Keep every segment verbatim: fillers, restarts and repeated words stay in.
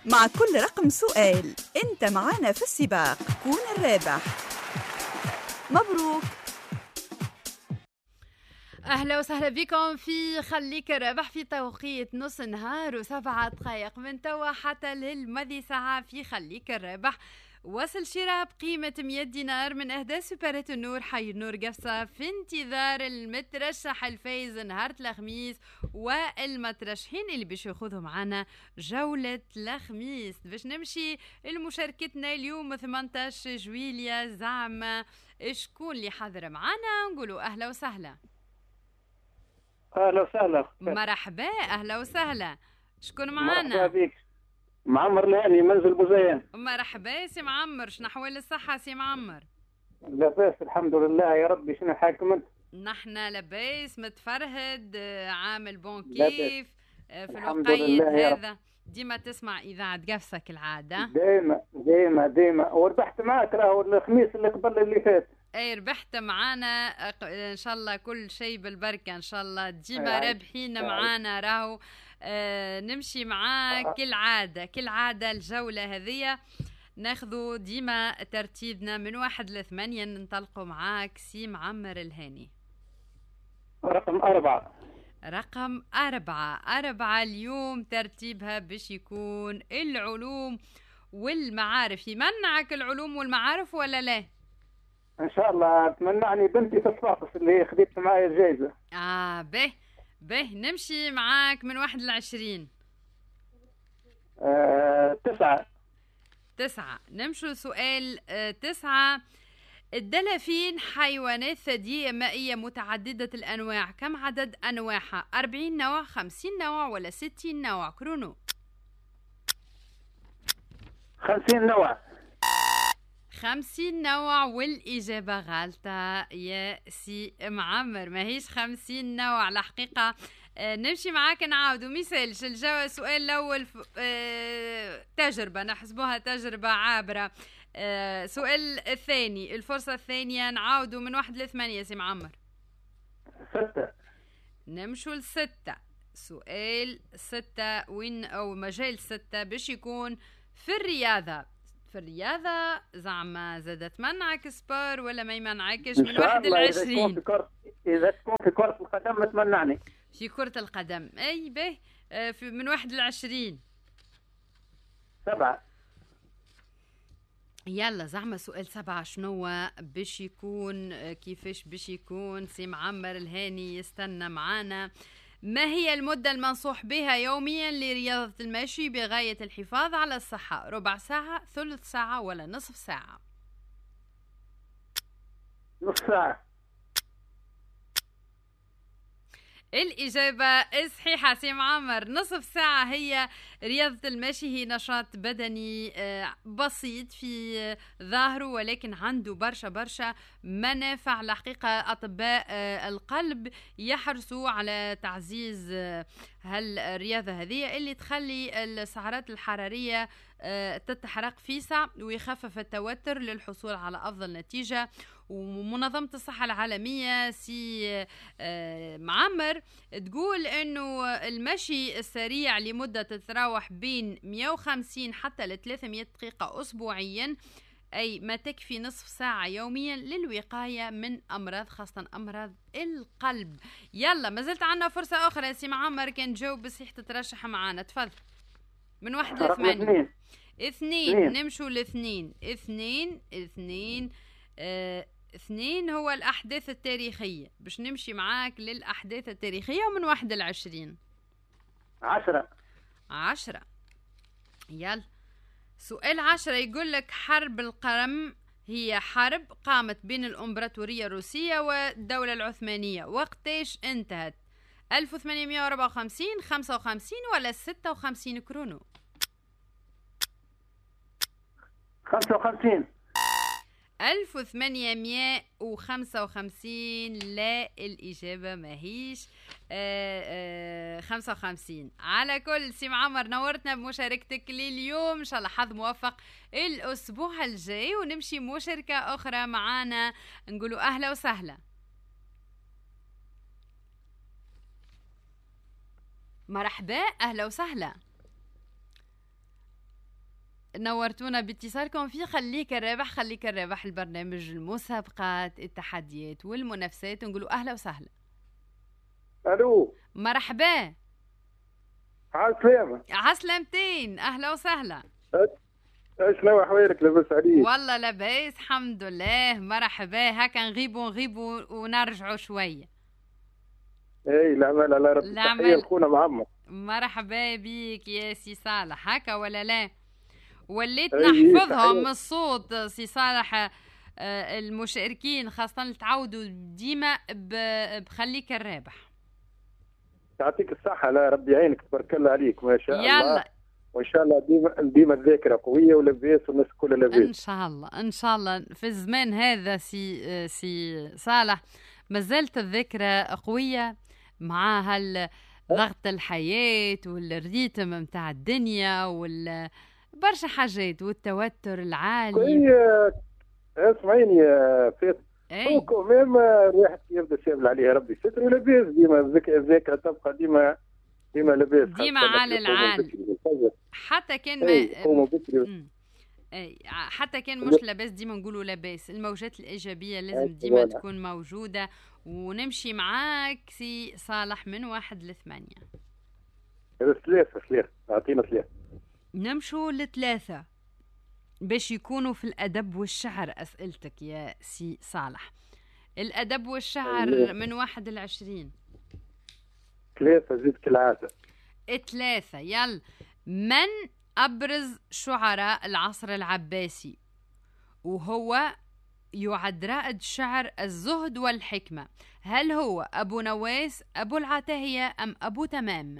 مع كل رقم سؤال. انت معانا في السباق، كون الرابح. مبروك. أهلا وسهلا بكم في خليك الرابح في توقيت نص النهار وسبعة دقائق من توا حتى للماضي ساعة في خليك الرابح. وصل شراء بقيمة مية دينار من أهداء سوبرات النور حي النور قفصة في انتظار المترشح الفايز نهار الخميس والمترشحين اللي باش ياخذوا معنا جولة الخميس باش نمشي لمشاركتنا اليوم ثمانية عشر جويلية. زعما شكون اللي حاضر معنا؟ نقولوا أهلا وسهلا. اهلا وسهلا. مرحبا اهلا وسهلا. شكون معانا؟ مرحبا بك. معمر الهاني منزل بوزيان. مرحبا سي معمر، شنو احوال الصحه سي معمر؟ لاباس الحمد لله يا ربي. شنو حالكم انت؟ نحنا لاباس متفرهد عامل بون كيف في الوقيت هذا. ديما تسمع اذاعه قفصه كالعاده. ديما ديما ديما وربحت معاك راهو الخميس اللي قبل اللي فات. اي ربحت معانا ان شاء الله كل شيء بالبركه ان شاء الله. ديما رابحين معانا راهو. آه نمشي معاك آه. كالعاده كالعاده الجوله هذه ناخذوا ديما ترتيبنا من واحد لثمانية. ننطلقوا معاك سي معمر الهاني. رقم أربعة. رقم أربعة. أربعة اليوم ترتيبها باش يكون العلوم والمعارف. يمنعك العلوم والمعارف ولا لا؟ ان شاء الله تمنعني بنتي في الصفاقس اللي خديت معايا الجائزه. اه به به نمشي معاك من واحد لعشرين. آه، تسعة. تسعة. نمشوا سؤال آه، تسعة. الدلافين حيوانات ثديية مائية متعددة الأنواع، كم عدد أنواعها؟ أربعين نوع، خمسين نوع، ولا ستين نوع؟ كرونو. خمسين نوع. خمسين نوع والإجابة غالطة يا سي معمر، ماهيش خمسين نوع الحقيقة. آه نمشي معاك نعاودو ميسالش الجو. السؤال الأول ف... آه تجربة نحسبوها تجربة عابرة. آه سؤال الثاني الفرصة الثانية نعاودو من واحد لثمانية سي معمر. ستة. نمشوا لستة. سؤال ستة وين أو مجال ستة باش يكون في الرياضة. في الرياضة زعما زادت منعك سبور ولا ما يمنعكش من واحد لعشرين؟ إذا تكون في كرة إذا تكون في كرة القدم تمنعني. في كرة القدم أي به. آه في من واحد لعشرين. سبعة. يلا زعما سؤال سبعة شنو باش يكون؟ آه كيفاش باش يكون؟ سي معمر الهاني يستنى معانا. ما هي المدة المنصوح بها يوميا لرياضة المشي بغاية الحفاظ على الصحة؟ ربع ساعة، ثلث ساعة، ولا نصف ساعة؟ نصف ساعة. الإجابة صحيحة سي معمر. نصف ساعة هي رياضة المشي. هي نشاط بدني بسيط في ظاهره ولكن عنده برشا برشا منافع. الحقيقة أطباء القلب يحرصوا على تعزيز هالرياضة هذه اللي تخلي السعرات الحرارية تتحرق فيسع ويخفف التوتر للحصول على أفضل نتيجة. ومنظمة الصحة العالمية سي معمر تقول انه المشي السريع لمدة تتراوح بين مئة وخمسين حتى ل ثلاثمئة دقيقة اسبوعيا، اي ما تكفي نصف ساعة يوميا للوقاية من امراض خاصة امراض القلب. يلا ما زلت عنا فرصة اخرى سي معمر، كان جاوب بصحيح تترشح معنا. تفضل. من واحد لثمانية. اثنين. نمشوا لاثنين. اثنين اثنين اه اثنين هو الأحداث التاريخية. باش نمشي معاك للأحداث التاريخية ومن واحد لعشرين. عشرة. عشرة. يلا سؤال عشرة يقول لك حرب القرم هي حرب قامت بين الإمبراطورية الروسية والدولة العثمانية، وقتاش انتهت؟ ألف وثمانمئة وأربعة وخمسين، خمسة وخمسين، ولا ستة وخمسين؟ كرونو. خمسة وخمسين. ألف وثمانمئة وخمسة وخمسين. لا الإجابة ماهيش آآ آآ خمسة وخمسين. على كل سي معمر نورتنا بمشاركتك لليوم، إن شاء الله حظ موفق الأسبوع الجاي ونمشي مشاركة أخرى معانا. نقولوا أهلا وسهلا. مرحبا أهلا وسهلا. نورتونا باتصالكم في خليك الرابح. خليك الرابح البرنامج المسابقات التحديات والمنافسات. نقولوا أهلا وسهلا. الو مرحبا. عالسلامة. عسلامتين. أهلا وسهلا. شنو أحوالك؟ لاباس عليك؟ والله لاباس الحمد لله. مرحبا. هكا نغيبوا نغيبوا ونرجعوا شوية. اي العمل على ربي. تحية لخونا معمر. مرحبا بيك يا سي صالح. هكا ولا لا؟ وليت نحفظهم من الصوت سي صالح. المشاركين خاصة تعودوا ديما بخليك الرابح. يعطيك الصحة. لا ربي يعينك تبارك الله عليك ما شاء يلا. الله. وان شاء الله ديما ديما الذاكرة قوية ولاباس والناس كلها لاباس. ان شاء الله ان شاء الله. في الزمان هذا سي سي صالح مازالت الذاكرة قوية مع هال ضغط الحياة والريتم متاع الدنيا وال برشا حاجات والتوتر العالي. اسمعيني يا فاتن. اي كمان الواحد يبدا شامل عليها ربي ستر ولاباس ديما الذاكرة تبقى ديما ديما لاباس ديما على العال. حتى كان ما اي حتى كان مش لاباس ديما نقولوا لاباس. الموجات الإيجابية لازم ديما تكون موجودة. ونمشي معاك سي صالح من واحد لثمانية. ثلاثة ثلاثة أعطينا ثلاثة. نمشوا لثلاثة باش يكونوا في الأدب والشعر. أسئلتك يا سي صالح. الأدب والشعر من واحد لعشرين. ثلاثة زيد كالعادة. ثلاثة يلا. من أبرز شعراء العصر العباسي وهو يعد رائد شعر الزهد والحكمة؟ هل هو أبو نواس، أبو العتاهية، أم أبو تمام؟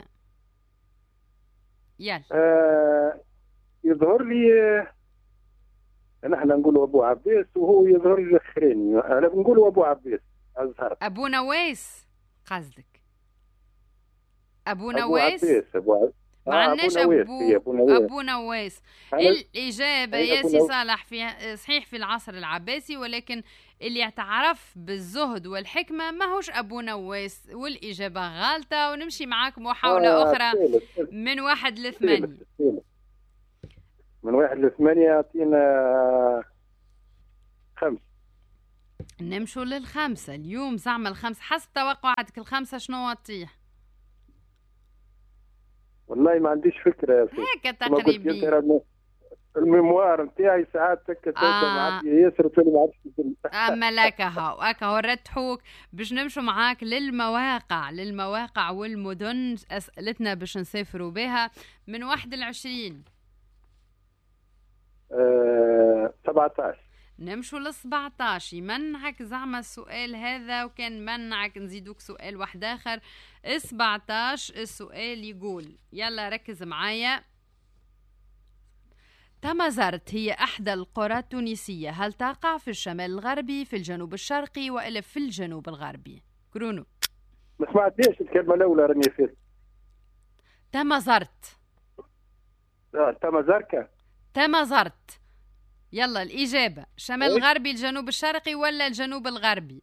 يلا. آه يظهر لي آه نحن نقول أبو عباس وهو يظهر لي الأخرين. أنا بنقول أبو عباس أزهر. أبو نواس قصدك؟ أبو, أبو نواس. عباس أبو عباس. ما عندناش أبو, أبو, أبو نواس. أبو نواس. الإجابة يا سي صالح في صحيح في العصر العباسي، ولكن اللي يتعرف بالزهد والحكمة ما هوش أبو نواس. والإجابة غالطة. ونمشي معاك محاولة آه أخرى تيلة. من واحد لثمانية. من واحد لثمانية يعطينا خمس. نمشوا للخمسة اليوم. زعما الخمسة حسب توقعاتك الخمسة شنو تطيح؟ والله ما عنديش فكرة يا سيدي. هيك تقريبا. الميموار نتاعي ساعات تك معدي ياسر تولي ما عادش. اما لك هاو هكا هو ردحوك باش نمشوا معاك للمواقع للمواقع والمدن. اسئلتنا باش نسافروا بها من واحد لعشرين. أه سبعتاش. نمشوا للسبعتاش. يمنعك زعما السؤال هذا، وكان منعك نزيدوك سؤال واحد آخر. سبعتاش السؤال يقول يلا ركز معايا. تمازرت هي أحدى القرى التونسية. هل تقع في الشمال الغربي، في الجنوب الشرقي، وإلا في الجنوب الغربي؟ كرونو. ما سمعتيش الكلمة الأولى راني فيها. تمازرت. آه تمازركة. تمازرت. يلا الإجابة شمال الغربي، الجنوب الشرقي، ولا الجنوب الغربي؟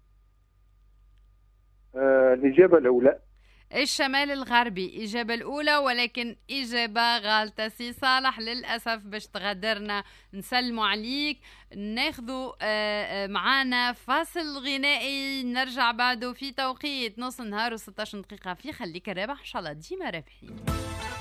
آه الإجابة الأولى. الشمال الغربي إجابة الأولى، ولكن إجابة غالطة سي صالح للأسف. باش تغادرنا نسلموا عليك. ناخذوا معانا فاصل غنائي نرجع بعده في توقيت نص النهار وستة عشر دقيقة في خليك الرابح. إن شاء الله ديما رابحين.